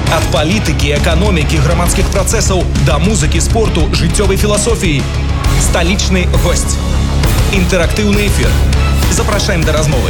Ад палітыкі, эканомікі, грамадскіх працэсаў да музыкі, спорту, жыццёвай філасофіі. Сталічны госць. Інтэрактыўны эфір. Запрашаем да размовы.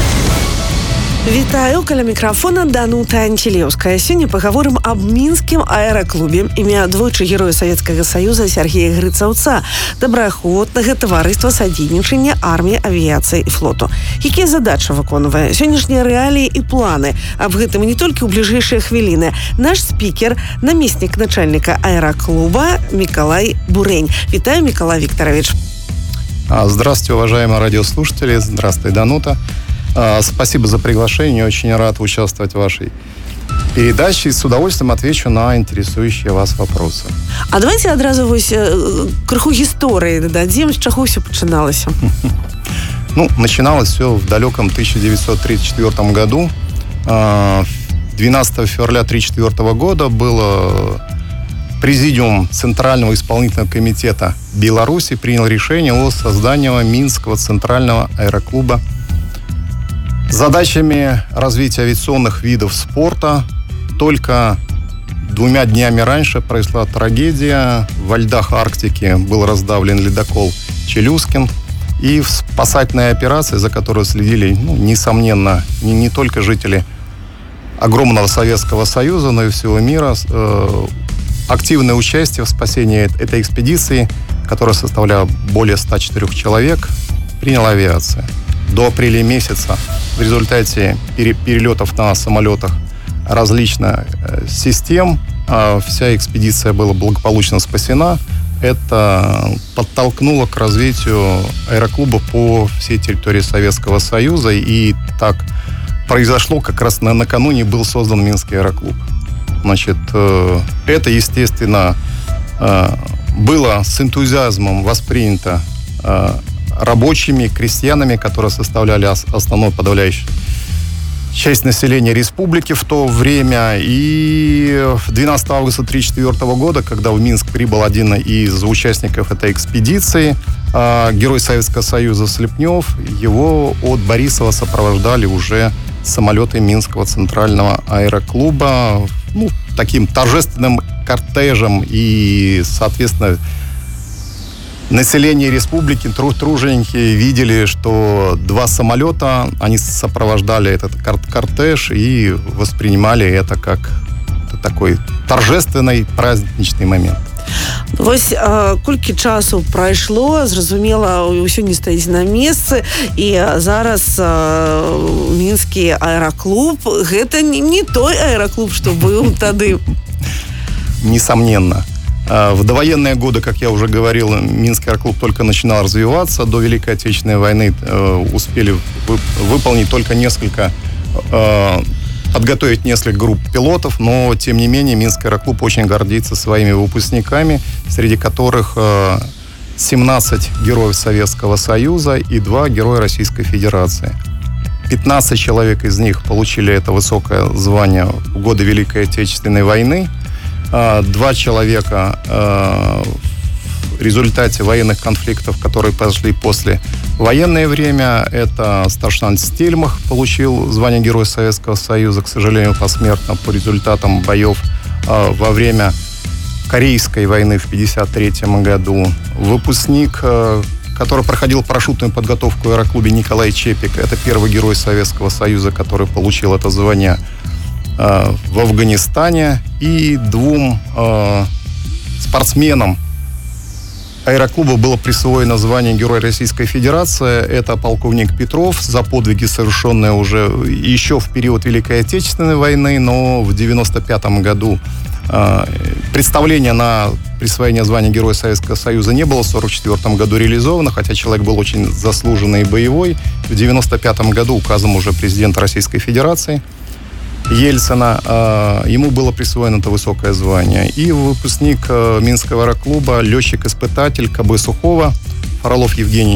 Вітаю, каля мікрафона Данута Антилеўская. Сёння пагаворым аб мінскім аэраклубе. Імя двойчы героя Савецкага Саюза Сергея Грыцаўца, добраахвотнага таварыства садзейнічання арміі, авіяцыі і флоту. Якія задачы выконвае? Сённяшнія рэаліі і планы. Аб гэтым не толькі ў бліжэйшыя хвіліны. Наш спікер, намеснік начальніка аэраклуба Миколай Бурень. Вітаю, Миколай Викторович. Здравствуйте, уважаемые радиослушатели. Здравствуй, Данута. Спасибо за приглашение. Очень рад участвовать в вашей передаче. И с удовольствием отвечу на интересующие вас вопросы. А давайте одразу крыху гісторыі дадзім, з чаго ўсё пачыналася. Начиналось все в далеком 1934 году. 12 февраля 1934 года был Президиум Центрального исполнительного комитета Беларуси принял решение о создании Минского центрального аэроклуба. Задачами развития авиационных видов спорта. Только 2 днями раньше произошла трагедия. Во льдах Арктики был раздавлен ледокол Челюскин. И в спасательной операции, за которой следили, несомненно, не только жители огромного Советского Союза, но и всего мира, активное участие в спасении этой экспедиции, которая составляла более 104 человек, приняла авиация. До апреля месяца в результате перелетов на самолетах различных систем вся экспедиция была благополучно спасена. Это подтолкнуло к развитию аэроклуба по всей территории Советского Союза. И так произошло, как раз накануне был создан Минский аэроклуб. Значит, это, естественно, было с энтузиазмом воспринято рабочими, крестьянами, которые составляли основную подавляющую часть населения республики в то время. И 12 августа 1934 года, когда в Минск прибыл один из участников этой экспедиции, герой Советского Союза Слепнев, его от Борисова сопровождали уже самолеты Минского центрального аэроклуба, таким торжественным кортежем. И, соответственно, население республики, труженики видели, что 2 самолета, они сопровождали этот кортеж и воспринимали это как такой торжественный праздничный момент. Вось колькі часу прайшло, зразумела, ўсё не стаіць на месцы, і зараз мінскі аэраклуб гэта не той аэраклуб, што быў тады. Несомненно. В довоенные годы, как я уже говорил, Минский аэроклуб только начинал развиваться. До Великой Отечественной войны успели выполнить только подготовить несколько групп пилотов, но, тем не менее, Минский аэроклуб очень гордится своими выпускниками, среди которых 17 героев Советского Союза и 2 героя Российской Федерации. 15 человек из них получили это высокое звание в годы Великой Отечественной войны. 2 человека в результате военных конфликтов, которые пошли после военное время. Это старший лейтенант Стельмах получил звание Героя Советского Союза, к сожалению, посмертно по результатам боев во время Корейской войны в 1953 году. Выпускник, который проходил парашютную подготовку в аэроклубе, Николай Чепик. Это первый Герой Советского Союза, который получил это звание в Афганистане. И 2 спортсменам аэроклуба было присвоено звание Героя Российской Федерации. Это полковник Петров за подвиги, совершенные уже еще в период Великой Отечественной войны, но в 1995 году представление на присвоение звания Героя Советского Союза не было, в 1944 году реализовано, хотя человек был очень заслуженный и боевой. В 1995 году указом уже президента Российской Федерации Ельцина ему было присвоено это высокое звание. И выпускник Минского аэроклуба, летчик-испытатель КБ Сухого, Фролов Евгений,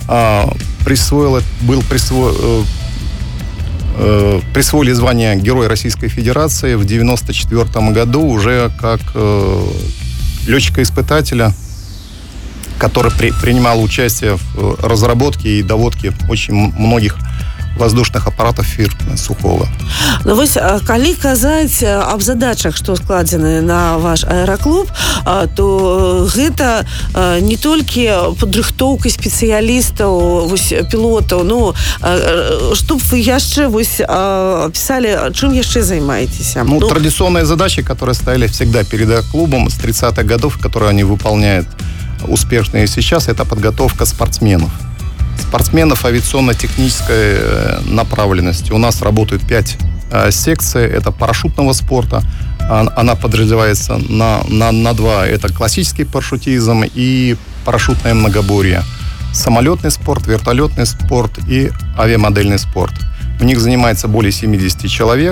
присвоили звание Героя Российской Федерации в 1994 году уже как летчика-испытателя, который принимал участие в разработке и доводке очень многих воздушных аппаратов фирмы Сухого. Ну, вось, калі казаць аб задачах, што складзены на ваш аэраклуб, то гэта не толькі падрыхтоўка спецыялістаў, вось, пілотаў, ну, што б вы яшчэ вось описали, чым яшчэ займаецеся? Ну, традиционные задачи, которые стояли всегда перед аэроклубом с 30-х годов, которые они выполняют успешно и сейчас, это подготовка спортсменов. Спортсменов авиационно-технической направленности. У нас работают 5 секций. Это парашютного спорта. Она подразделяется на 2. Это классический парашютизм и парашютное многоборье. Самолетный спорт, вертолетный спорт и авиамодельный спорт. В них занимается более 70 человек.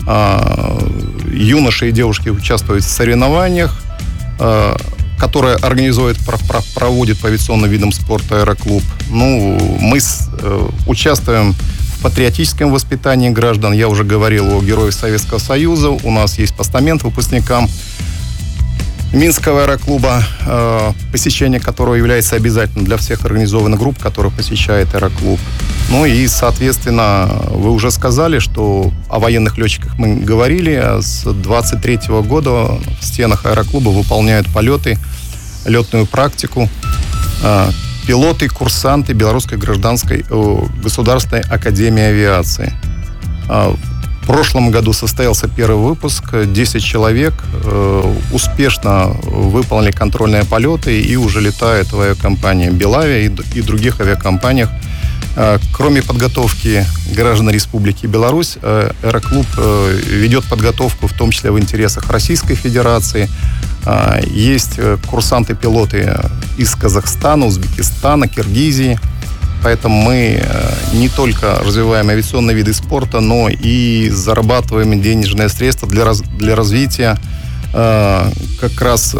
Юноши и девушки участвуют в соревнованиях, которые проводит по авиационным видам спорта аэроклуб. Ну, мы участвуем в патриотическом воспитании граждан. Я уже говорил о героях Советского Союза. У нас есть постамент выпускникам Минского аэроклуба, посещение которого является обязательным для всех организованных групп, которые посещает аэроклуб. Ну и, соответственно, вы уже сказали, что о военных летчиках мы говорили. С 23 года в стенах аэроклуба выполняют полеты, летную практику пилоты, курсанты Белорусской гражданской государственной академии авиации. В прошлом году состоялся первый выпуск. 10 человек успешно выполнили контрольные полеты и уже летают в авиакомпании «Белавия» и других авиакомпаниях. Кроме подготовки граждан Республики Беларусь, аэроклуб ведет подготовку в том числе в интересах Российской Федерации. Есть курсанты-пилоты из Казахстана, Узбекистана, Киргизии. Поэтому мы не только развиваем авиационные виды спорта, но и зарабатываем денежные средства для развития как раз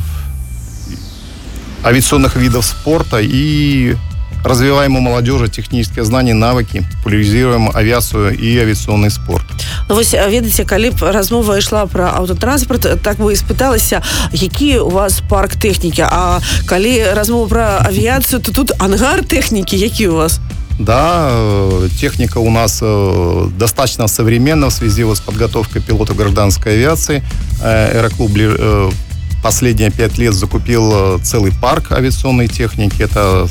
авиационных видов спорта и развиваем у молодежи технические знания, навыки, популяризируем авиацию и авиационный спорт. Ну, вось, ведаеце, калі б размова ішла пра аўтотранспорт, так бы і спыталася, які у вас парк тэхнікі, а калі размова пра авіацыю, то тут ангар тэхнікі, які у вас? Да, техника у нас достаточно современна в связи с подготовкой пилотов гражданской авиации. Аэроклуб последние 5 лет закупил целый парк авиационной техники. Это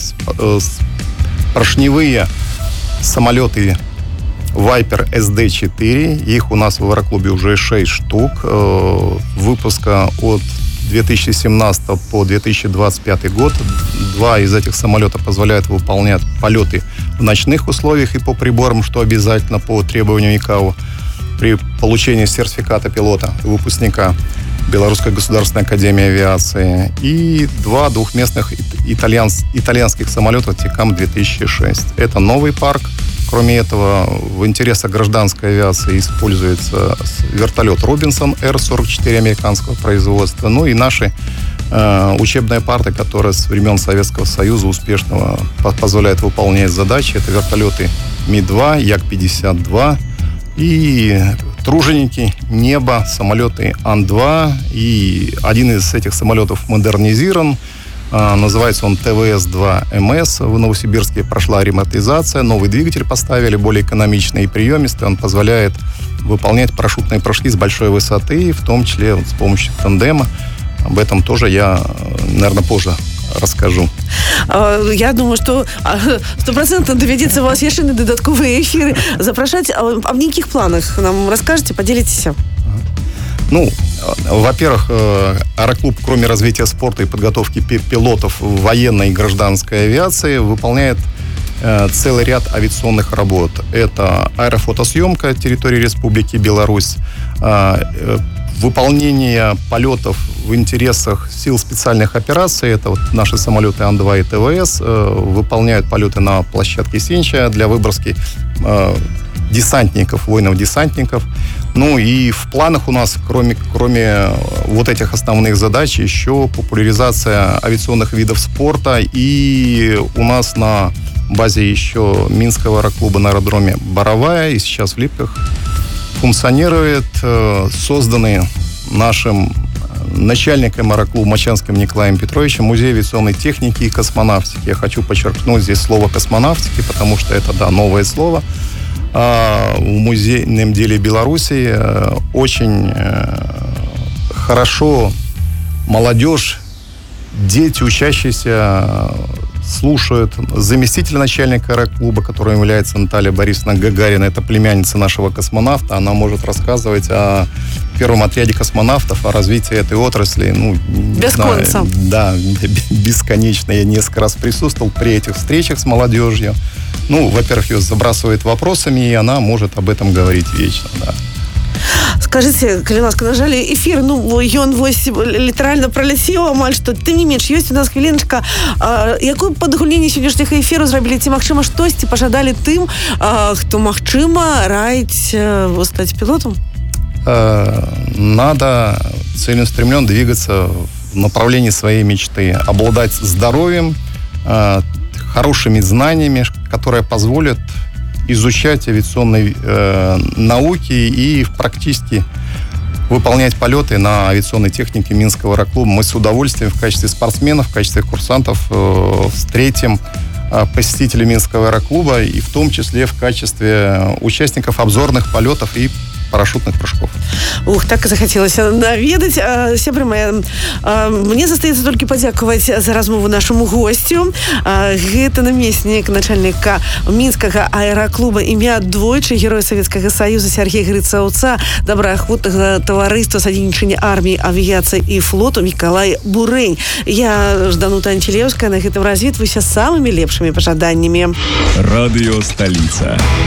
поршневые самолеты Viper SD-4. Их у нас в аэроклубе уже 6 штук. Выпуска от 2017 по 2025 год. 2 из этих самолетов позволяют выполнять полеты в ночных условиях и по приборам, что обязательно по требованию ИКАО при получении сертификата пилота и выпускника Белорусской государственной академии авиации. И 2 двухместных итальянских самолетов ТКАМ-2006. Это новый парк. Кроме этого, в интересах гражданской авиации используется вертолет Робинсон Р-44 американского производства. Ну и наши учебные парты, которые с времен Советского Союза успешно позволяют выполнять задачи. Это вертолеты Ми-2, Як-52 и труженики, небо, самолеты Ан-2. И один из этих самолетов модернизирован. Называется он ТВС-2МС. В Новосибирске прошла ремонтизация. Новый двигатель поставили, более экономичный и приемистый. Он позволяет выполнять парашютные прыжки с большой высоты, в том числе с помощью тандема. Об этом тоже я, наверное, позже расскажу. Я думаю, что 100% доведется у вас еще на додатковые эфиры запрашать. А в неких планах нам расскажете, поделитесь? Ну, во-первых, аэроклуб, кроме развития спорта и подготовки пилотов военной и гражданской авиации, выполняет целый ряд авиационных работ. Это аэрофотосъемка территории Республики Беларусь, выполнение полетов в интересах сил специальных операций. Это вот наши самолеты Ан-2 и ТВС выполняют полеты на площадке Сенча для выброски десантников, воинов-десантников. Ну и в планах у нас, кроме вот этих основных задач, еще популяризация авиационных видов спорта. И у нас на базе еще Минского аэроклуба на аэродроме Боровая и сейчас в Липках функционирует созданный нашим начальником аэроклуба Мачанским Николаем Петровичем музей авиационной техники и космонавтики. Я хочу подчеркнуть здесь слово космонавтики, потому что это, да, новое слово. в музейном деле Беларуси. Очень хорошо молодежь, дети, учащиеся, слушают заместителя начальника аэроклуба, которым является Наталья Борисовна Гагарина. Это племянница нашего космонавта. Она может рассказывать о первом отряде космонавтов, о развитии этой отрасли. Без конца. Да, бесконечно. Я несколько раз присутствовал при этих встречах с молодежью. Во-первых, ее забрасывают вопросами, и она может об этом говорить вечно, да. Скажите, калі ласка, на жаль, эфир, ён літаральна праляцеў амаль што. Тым не менш, ёсць у нас хвіліначка. Якую падгуленне сённяшняга эфіру зрабілі? Ці, магчыма, штосьці пажадалі тым, хто, магчыма, раіць стаць пілотам? Надо целеустремленно двигаться в направлении своей мечты. Обладать здоровьем, хорошими знаниями, которые позволят изучать авиационные науки и практически выполнять полеты на авиационной технике Минского аэроклуба. Мы с удовольствием в качестве спортсменов, в качестве курсантов встретим посетителей Минского аэроклуба, и в том числе в качестве участников обзорных полетов и парашютных прыжков. Так и захотелось наведать. Сябры мои, мне застаецца толькі падзякаваць за размову нашему гостю. Гэта намеснік начальника Мінскага аэроклуба імя двойчы Героя Советскага Союза Сергей Грыцаўца, добраахвотнага таварыства садзейнічання арміі, авіяцыі і флоту Мікалай Бурэнь. Я Данута Антилеўская, на гэтым развітваюся самымі лепшымі пажаданнямі. Радыё Сталіца.